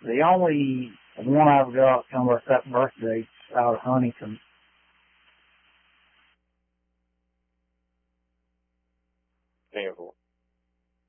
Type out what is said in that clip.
The only one I've got come with that birthday out of Huntington. Beautiful.